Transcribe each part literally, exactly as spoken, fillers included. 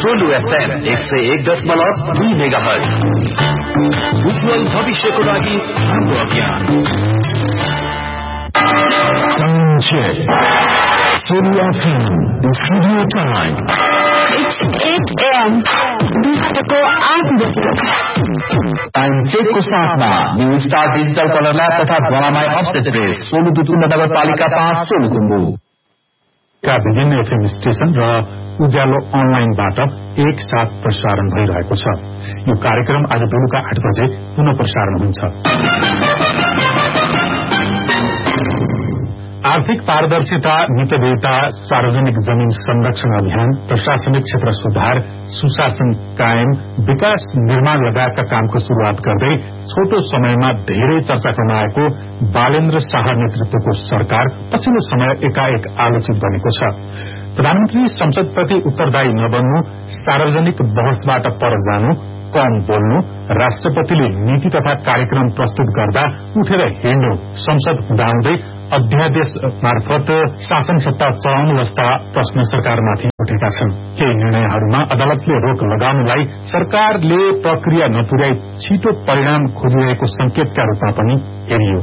गोलु FM एक सय एक दशमलव दुई मेगा हर्ज। उज्जवल भविष्यको लागि हाम्रो अभियान। को साथमा new star digital colour lab तथा ध्वलामाई अब्सेट्रेस सोलुतुतुण्ड नगरपालिका पाँच सोलुखुम्बु का विभिन्न एफएम स्टेशन र उज्यालो अनलाइनबाट एक साथ प्रसारण भइरहेको छ। यो कार्यक्रम आज बेलुका आठ बजे पुनः प्रसारण हुन्छ। आर्थिक पारदर्शिता, मितव्ययिता, सार्वजनिक जमीन संरक्षण अभियान, प्रशासनिक क्षेत्र सुधार, सुशासन कायम, विकास निर्माण लगायतका कामको शुरूआत गर्दै छोटो समयमा धेरै चर्चा कमाएको बालेन्द्र शाह नेतृत्वको सरकार पछिल्लो समय एकाएक आलोचित बनेको छ। प्रधानमन्त्री संसदप्रति उत्तरदायी नबन्नु, सार्वजनिक बहसबाट पर जानु, कम बोल्नु, राष्ट्रपतिले नीति तथा कार्यक्रम प्रस्तुत गर्दा उठेर हिँड्नु, संसद हुँदाहुँदै अध्यादेश मार्फत शासन सत्ता चलाउनु जस्ता प्रश्न सरकारमाथि उठेका छन्। केही निर्णयहरूमा अदालतले रोक लगाउनुलाई सरकारले प्रक्रिया नपुर्याई छिटो परिणाम खोजिरहेको संकेतका रूपमा पनि हेरियो।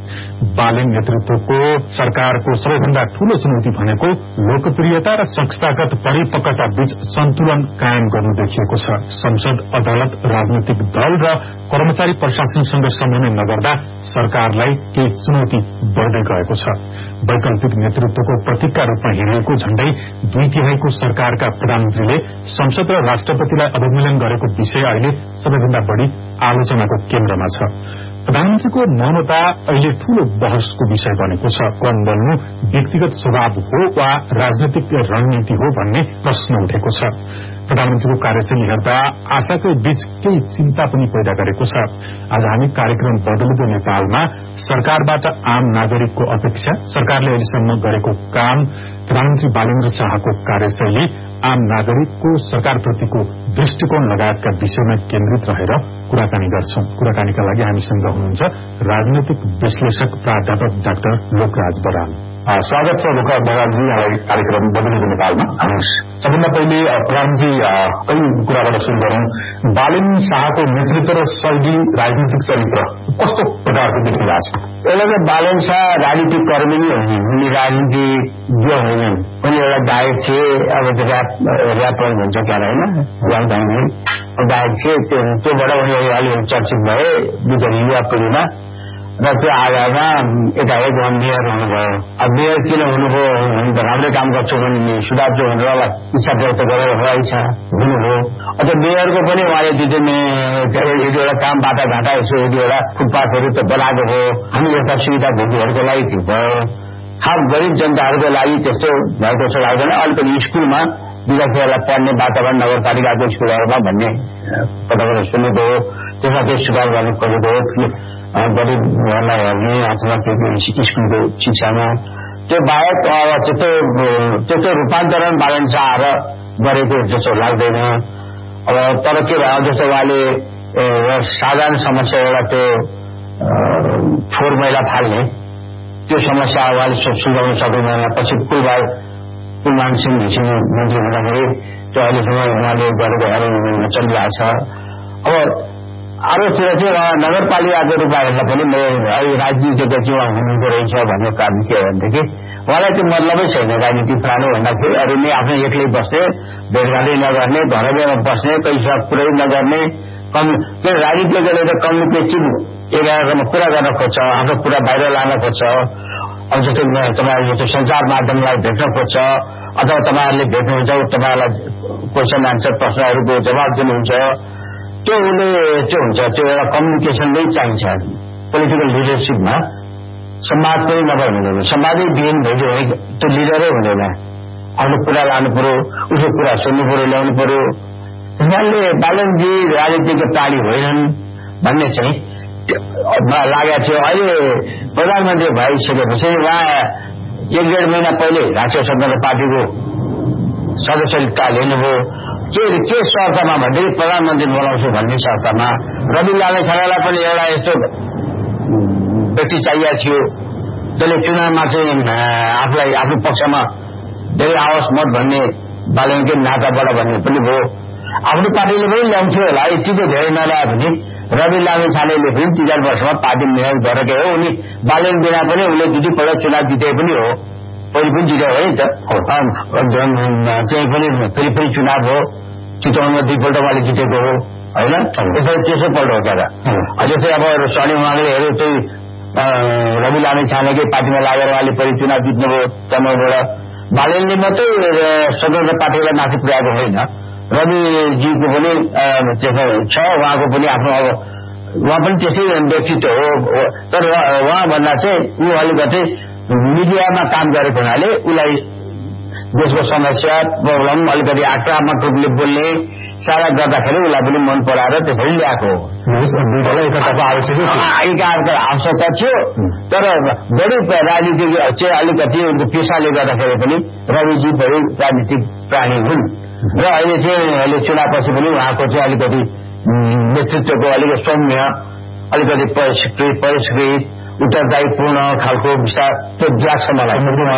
बालेन नेतृत्वको सरकारको सबैभन्दा ठूलो चुनौती भनेको लोकप्रियता र संस्थागत परिपक्वता बीच सन्तुलन कायम गर्नु देखिएको छ। संसद, अदालत, राजनैतिक दल र कर्मचारी प्रशासनसँग समन्वय नगर्दा सरकारलाई केही चुनौती बढ्दै गएको छ। वैकल्पिक नेतृत्वको प्रतीकका रूपमा हेरिएको झण्डै दुई तिहाईको सरकारका प्रधानमन्त्रीले संसद र राष्ट्रपतिलाई अवमूल्यन गरेको विषय अहिले सबैभन्दा बढ़ी आलोचनाको केन्द्रमा छ। प्रधानमन्त्रीको मौनता अहिले ठूलो बहसको विषय बनेको छ। कम बोल्नु व्यक्तिगत स्वभाव हो वा राजनैतिक रणनीति हो भन्ने प्रश्न उठेको छ। प्रधानमन्त्रीको कार्यशैली हेर्दा आशाकै बीच केही चिन्ता पनि पैदा गरेको छ। आज हामी कार्यक्रम बदलिँदो नेपालमा सरकारबाट आम नागरिकको अपेक्षा, सरकारले अहिलेसम्म गरेको काम, प्रधानमन्त्री बालेन्द्र शाहको कार्यशैली, आम नागरिकको सरकारप्रतिको दृष्टिकोण लगायतका विषयमा केन्द्रित रहेर कुराकानी गर्छौं। कुराकानीका लागि हामीसँग हुनुहुन्छ राजनैतिक विश्लेषक प्राध्यापक डाक्टर लोकराज बराल। स्वागत छ लोकराज बरालजी कार्यक्रम बदलिँदो नेपालमा। सबभन्दा पहिले प्रधानमन्त्री कई कुराबाट सुरु गरौं। बालेन शाहको नेतृत्व र शैली, राजनीतिक चरित्र कस्तो प्रकारको देखिरहेको छ? एउटा त बालेन शाह राजनीतिक कर्मी नै होइन, उनी राजनीतिज्ञ होइनन्। उनी एउटा गायक थिए, अब त ऱ्याप ऱ्यापर भन्छ क्या होइन, गाउँदैन गायक थिए। त्यो त्योबाट उनी अलि चर्चित भए विद्यार्थी युवा पिँढीमा र त्यो आधारमा एकाएक उहाँ मेयर हुनुभयो। अब मेयर किन हुनुभयो भने त राम्रै काम गर्छु भन्ने सुधार जो भनेर इच्छा व्यक्त गरेर होला इच्छा हुनुभयो। अझ मेयरको पनि उहाँले त्यो चाहिँ एक एउटा काम बाटाघाटा यसो एक एउटा फुटपाथहरू त बनाएको हो, हामी यस्ता सुविधा भोगीहरूको लागि त्यो भयो, खास गरिब जनताहरूको लागि त्यस्तो भएको छ लाग्दैन। अलिकति स्कुलमा विद्यार्थीहरूलाई पढ्ने वातावरण नगरपालिकाको स्कुलहरूमा भन्ने कताबाट सुनेको हो, त्यसमा केही सुधार गर्नु खोजेको हो, गरिबहरूलाई हेर्ने अथवा स्कुलको शिक्षामा। त्यो बाहेक त्यस्तो त्यस्तो रूपान्तरण बालेन शाह गरेको जस्तो लाग्दैन। अब तर के भयो जस्तो उहाँले साधारण समस्या एउटा त्यो फोहोर मैला फाल्ने त्यो समस्या उहाँले सुल्झाउन सक्दैन। पछि पुलबार कुलमान सिंह घिसिङ मन्त्री हुँदाखेरि त्यो अहिलेसम्म उहाँले गरेको हेर्नु चलिरहेको छ। अब अरूतिर चाहिँ नगरपालिकाको रूपमा हेर्दा पनि अहिले राजनीतिज्ञ चाहिँ उहाँ हुनुहुँदो रहेछ भन्ने कारण के हो भनेदेखि उहाँलाई त्यो मतलबै छैन राजनीति प्राणी भन्दाखेरि। अरू नै आफ्नो एक्लै बस्ने, भेटघाटै नगर्ने, घरमै बस्ने, पैसा पुरै नगर्ने, कम त्यो राजनीतिज्ञले त कम्युनिकेटिभ एरियामा कुरा गर्न खोज्छ, आफ्नो कुरा बाहिर लान खोज्छ। अब जस्तो तपाईँहरू जस्तो सञ्चार माध्यमलाई भेट्न खोज्छ अथवा तपाईँहरूले भेट्नुहुन्छ, तपाईँहरूलाई क्वेसन आन्सर प्रश्नहरूको जवाब दिनुहुन्छ। त्यो उसले त्यो हुन्छ, त्यो एउटा कम्युनिकेसन नै चाहिन्छ। पोलिटिकल लिडरसिपमा संवाद पनि नभए हुँदैन, संवादै विहीन भइदियो भने त्यो लिडरै हुँदैन। आफ्नो कुरा लानु पर्यो, उसको कुरा सुन्नु पर्यो, ल्याउनु पर्यो। उहाँले बालेनजी राजनीतिक प्राणी होइनन् भन्ने चाहिँ लागेको थियो। अहिले प्रधानमन्त्री भइसकेपछि उहाँ एक डेढ महिना पहिले राष्ट्रिय स्वतन्त्र पार्टीको सदस्यता लिनुभयो। के के शर्तमा भन्दाखेरि प्रधानमन्त्री बनाउँछु भन्ने शर्तमा। रवि लामी छानेलाई पनि एउटा यस्तो व्यक्ति चाहिएको थियो जसले चुनावमा चाहिँ आफूलाई आफ्नो पक्षमा धेरै आवश्यक मत भन्ने बालनकै नाताबाट भन्ने पनि भयो। आफ्नो पार्टीले पनि ल्याउँथ्यो होला, यतिको धेरै नल्याए भने रवि लामी छानेले पनि तीन चार वर्षमा पार्टी मेहनत गरेकै हो। उनी बालन बिना पनि उसले दुईपल्ट चुनाव जिते पनि हो, पहिले पनि जित्यो है त। त्यही पनि फेरि फेरि चुनाव हो, चितवनमा दुईपल्ट उहाँले जितेको हो होइन, यसरी तेस्रो पल्ट हो क्या। जस्तै अब शनि उहाँले हेऱ्यो त्यही रवि लामी छानेकै पार्टीमा लागेर उहाँले पहिले चुनाव जित्नुभयो तनहुँबाट। बालनले मात्रै स्वतन्त्र पार्टीलाई माथि पुर्याएको होइन, रविजीको पनि त्यसो छ, उहाँको पनि आफ्नो अब उहाँ पनि त्यसै व्यक्तित्व हो। तर उहाँ भन्दा चाहिँ ऊ अलिकति मिडियामा काम गरेको हुनाले उसलाई देशको समस्या प्रब्लम अलिकति आक्रामक रूपले बोल्ने सारा गर्दाखेरि उसलाई पनि मन पराएर त्यसरी ल्याएको हो। एकाअर्का आवश्यकता थियो, तर बढी राजनीतिक चाहिँ अलिकति पेसाले गर्दाखेरि पनि रविजी बढी राजनीतिक प्राणी हुन् र अहिले चाहिँ अहिले चुनावपछि पनि उहाँको चाहिँ अलिकति नेतृत्वको अलिकति सौम्य, अलिकति परिष्कृत परिष्कृत उत्तरदायीपूर्ण खालको विस्तार त्यो लाग्छ मलाई।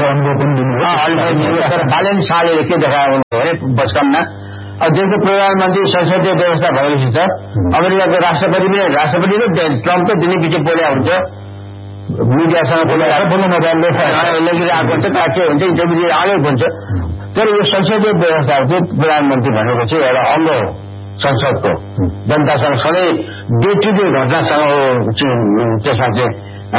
तर बालन शाहले के देखायो भने बचपनमा अब देशको प्रधानमन्त्री संसदीय व्यवस्था भएपछि त अमेरिकाको राष्ट्रपति पनि राष्ट्रपति र ट्रम्प त दिनै पछि बोल्या हुन्छ, मिडियासँग बोलेर बोल्नु नजान्ने लेखिरहेको हुन्छ, के हुन्छ इन्टरभ्यू आएको हुन्छ। तर यो संसदीय व्यवस्था चाहिँ प्रधानमन्त्री भनेको चाहिँ एउटा अङ्ग हो संसदको, जनतासँग सधैँ डे टु डे घटनासँग त्यसमा चाहिँ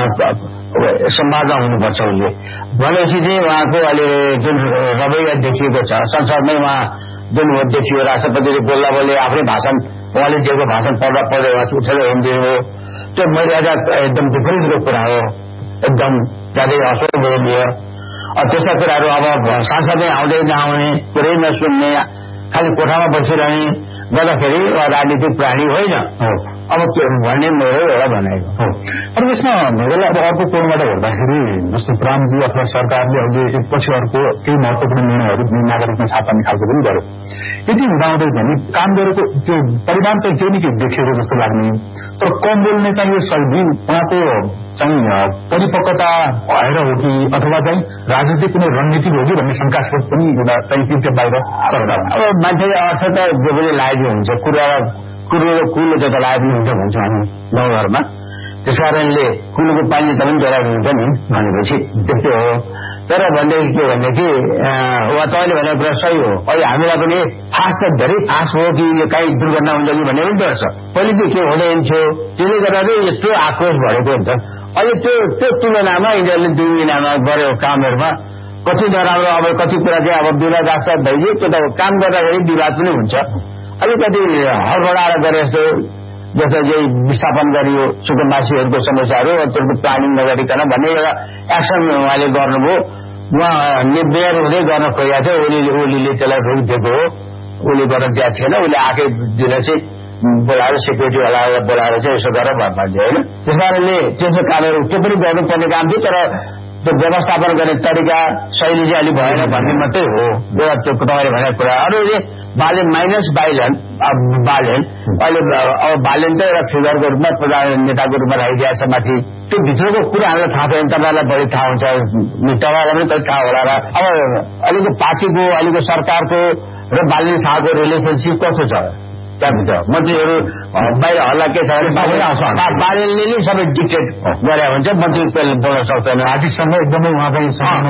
संवादमा हुनुपर्छ। उसले भनेपछि चाहिँ उहाँको अहिले जुन रवैया देखिएको छ संसदमै, उहाँ जुन देखियो राष्ट्रपतिले बोल्दा बोल्दै आफ्नै भाषण उहाँले दिएको भाषण पढ्दा पढ्दै उहाँ उठेर हिँड्दिनु हो, त्यो मर्यादा एकदम विपरीतको कुरा हो, एकदम ज्यादै अशोक बोलियो। त्यस्ता कुराहरू अब सांसदै आउँदै नआउने, कुरै नसुन्ने, खालि कोठामा बसिरहने गर्दाखेरि राजनीतिक प्राणी होइन अब के भन्ने मेरो एउटा भनाइको हो। अब यसमा मैले अब अर्को कोणबाट हेर्दाखेरि जस्तो रामजी अथवा सरकारले अहिले एकपछि अर्को केही महत्वपूर्ण निर्णयहरू नागरिकमा छाप्ने खालको पनि गर्यो। यति हुँदाहुँदै पनि काम गरेको त्यो परिणाम चाहिँ केही न केही देखिएको जस्तो लाग्ने, तर कम बोल्ने चाहिँ यो शैली उहाँको चाहिँ परिपक्वता भएर हो कि अथवा चाहिँ राजनीतिक कुनै रणनीति हो कि भन्ने शंकास्पद पनि एउटा चाहिँ त्यो बाहिर चर्चा हुन्छ। अब मान्छेले अर्थ त जो पनि लागेको हुन्छ, कुरा कुरो र कुलो जता लागेको हुन्छ भन्छौँ हामी गाउँघरमा, त्यस कारणले कुलोको पानी त पनि डराएको हुन्छ नि भनेपछि त्यस्तो हो। तर भनेदेखि के भनेदेखि उहाँ तपाईँले भनेको कुरा सही हो, अहिले हामीलाई पनि फास्ट त धेरै फास्ट हो कि यो काहीँ दुर्घटना हुन्छ कि भन्ने पनि डर छ। पहिले चाहिँ के हुँदैन थियो, त्यसले गर्दा चाहिँ यस्तो आक्रोश भरेको हुन्छ। अहिले त्यो त्यो तुलनामा यिनीहरूले दुई महिनामा गरेको कामहरूमा कति नराम्रो, अब कति कुरा चाहिँ अब विवाद रास्ता भइदियो, त्यो त काम गर्दाखेरि विवाद पनि हुन्छ। अलिकति हडबडाएर गरे जस्तो जस्तो चाहिँ विस्थापन गरियो सुकुम्बासीहरूको समस्याहरू त्यसको प्लानिङ नगरिकन भन्ने एउटा एक्सन उहाँले गर्नुभयो। उहाँ निर्णय हुँदै गर्न खोजेको थियो, ओलीले ओलीले त्यसलाई रोकिदिएको हो, ओली गर्न दिएको थिएन, उसले आएकै दिन चाहिँ बोलाएर सेक्युरिटी वालालाई बोलाएर चाहिँ यसो गरेर भनिदियो होइन। त्यस कारणले त्यस्तो कामहरू त्यो पनि गर्नुपर्ने काम थियो, तर त्यो व्यवस्थापन गर्ने तरिका शैली चाहिँ अलिक भएन भन्ने मात्रै हो एउटा त्यो तपाईँले भनेको कुरा। अरू बालेन माइनस बाइलेन बालेन अहिले अब बालेन त एउटा फिगरको रूपमा प्रधान नेताको रूपमा राखिदिएको छ माथि, त्यो भित्रको कुरा हामीलाई थाहा छैन, तपाईँलाई बढी थाहा हुन्छ, तपाईँलाई पनि कति थाहा होला र अब अहिलेको पार्टीको अहिलेको सरकारको र बालेन शाहको रिलेसनसिप कस्तो छ त्यहाँभित्र मन्त्रीहरू बाहिर हल्ला के छ भने बालेनले नै सबै डिक्टेट गरे हुन्छ, मन्त्री बोल्न सक्दैन पार्टीसँग एकदमै उहाँकै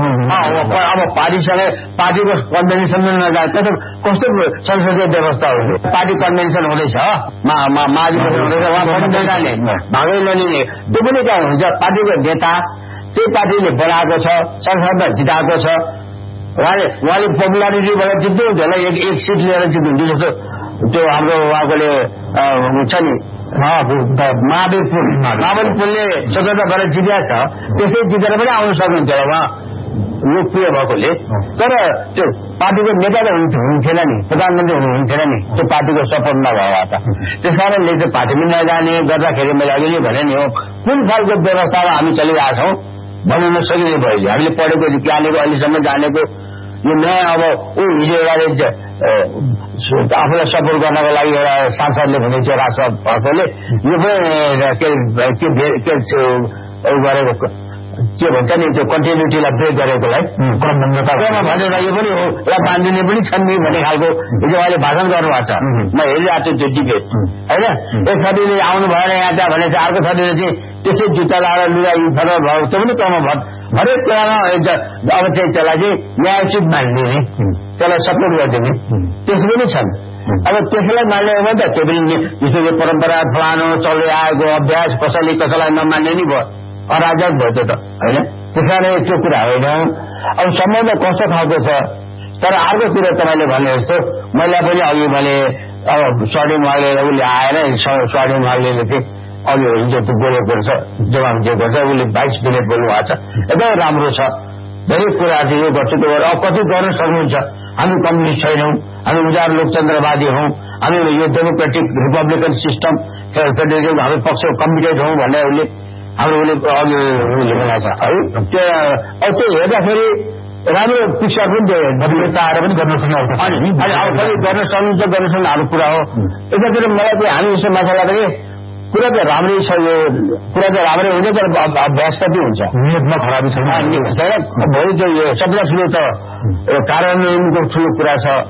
अब पार्टीसँग पार्टीको कन्भेन्सनमा नजाए त कस्तो संसदीय व्यवस्था हो। पार्टी कन्भेन्सन हुँदैछ महाधिवेशन हुँदैछ, उहाँ पनि नजाने भागै नलिने, त्यो पनि कहाँ हुन्छ। पार्टीको नेता त्यही पार्टीले बनाएको छ, संसदमा जिताएको छ, उहाँले उहाँले पपुलारिटीबाट जित्दै हुन्छ होला, एक एक सिट लिएर जित्नुहुन्छ जस्तो त्यो हाम्रो उहाँकोले हुन्छ नि महावीर पुल महावीर पुलले स्वतन्त्र गरेर जितेको छ, त्यसै जितेर पनि आउनु सक्नुहुन्छ उहाँ लोकप्रिय भएकोले। तर त्यो पार्टीको नेता त हुन्थेन नि, प्रधानमन्त्री हुनुहुन्थेन नि, त्यो पार्टीको सपोर्ट नभए त। त्यस कारणले त्यो पार्टी पनि नजाने गर्दाखेरि मैले अघि नै भने नि हो कुन खालको व्यवस्थामा हामी चलिरहेका छौँ भन्नु नसकिने भयो। हामीले पढेको जानेको अहिलेसम्म जानेको यो नयाँ अब ऊ हिजो एउटा आफूलाई सपोर्ट गर्नको लागि एउटा सांसदले भनेको थियो राष्ट्र भएकोले यो पनि के गरेको के भन्छ नि त्यो कन्टिन्युटीलाई ब्रेक गरेकोलाई क्रमबद्धता भनेर यो पनि हो ल मान्दिने पनि छन् नि भन्ने खालको हिजो अहिले भाषण गर्नुभएको छ म हेरिरहेको छु त्यो डिबेट होइन एक छातीले आउनु भएन यहाँ त्यहाँ भने चाहिँ अर्को छातीले चाहिँ त्यसै जुत्ता लगाएर लुगा फरक भयो त्यो पनि क्रम भट हरेक कुरामा अब चाहिँ त्यसलाई चाहिँ न्यायोचित मानिदिने त्यसलाई सपोर्ट गरिदिने त्यस पनि छन् अब त्यसलाई मान्ने हो भने त त्यो पनि जस्तो यो परम्परा फलानु चल्दै आएको अभ्यास कसैले कसैलाई नमान्ने नि भयो अराजक भयो त्यो त होइन त्यस कारण त्यो कुरा होइन अब सम्बन्ध कस्तो खालको छ तर अर्को कुरा तपाईँले भने जस्तो मैले पनि अघि भने अब स्वाडी माग्लेर उसले आएर स्वाडी माग्लेले चाहिँ अघि हिजो त्यो बोलेको छ जवाब दिएको छ उसले बाइस मिनट बोल्नु भएको छ एकदमै राम्रो छ धेरै कुराहरू यो गर्छु त्यो गरेर अब कति गर्न सक्नुहुन्छ हामी कम्युनिस्ट छैनौँ हामी उदार लोकतन्त्रवादी हौँ हामी यो डेमोक्रेटिक रिपब्लिकन सिस्टम फेडरलिजम हामी पक्ष कमिटेड हौँ भनेर उसले हाम्रो उसले अघि उसले बनाएको छ है त्यो अब त्यो हेर्दाखेरि राम्रो पिक्चर पनि दियो चाहेर पनि गर्न सक्नु गर्न सक्नुहुन्छ गर्न सक्नु हाम्रो कुरा हो यतातिर मलाई चाहिँ हामी यस्तो माछालाई पनि कुरा त राम्रै छ यो कुरा त राम्रै हुन्छ तर अभ्यास कति हुन्छ नियतमा खराबी छैन भोलि चाहिँ यो सबभन्दा ठुलो त कार्यान्वयनको ठुलो कुरा छ